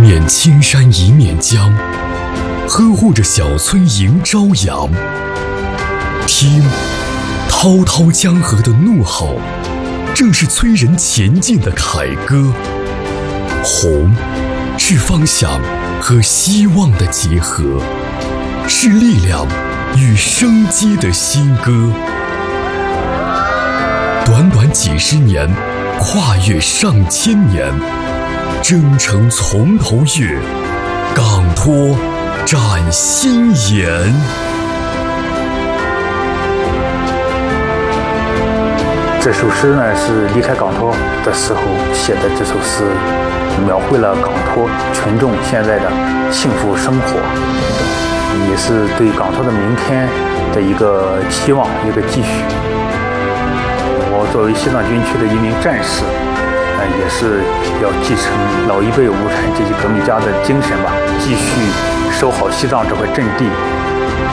面青山一面江，呵护着小村迎朝阳。听，滔滔江河的怒吼，正是催人前进的凯歌。红，是方向和希望的结合，是力量与生机的新歌。短短几十年，跨越上千年，征程从头越，港托展新颜。 这首诗呢，是离开港托的时候写的。这首诗描绘了港托群众现在的幸福生活，也是对港托的明天的一个希望，一个继续。我作为西藏军区的一名战士，也是要继承老一辈无产阶级革命家的精神吧，继续守好西藏这块阵地。